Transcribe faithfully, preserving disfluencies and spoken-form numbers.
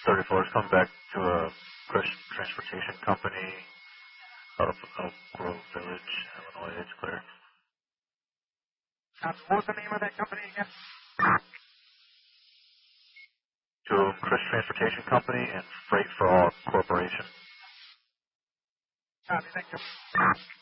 thirty-four is coming back to a Chris Transportation Company of Elk Grove Village, Illinois. It's clear. Uh, what was the name of that company again? To Chris Transportation Company and Freight for All Corporation. Copy, thank you.